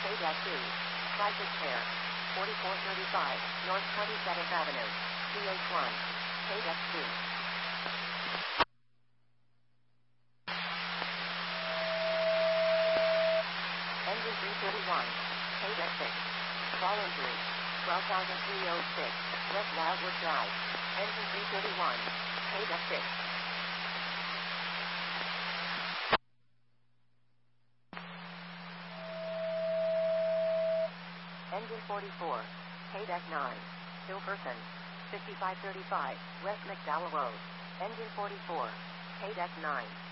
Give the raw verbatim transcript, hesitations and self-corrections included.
K-two, Cypress Fair, forty-four thirty-five, North twenty-seventh Avenue, C H one, K-two. Engine three thirty-one, K-six, fall injury, twelve thousand three hundred six, West Wildwood Drive, engine three thirty-one, K-six. Engine forty-four, K-nine, Hilferson, fifty-five thirty-five, West McDowell Road, engine forty-four, K-nine.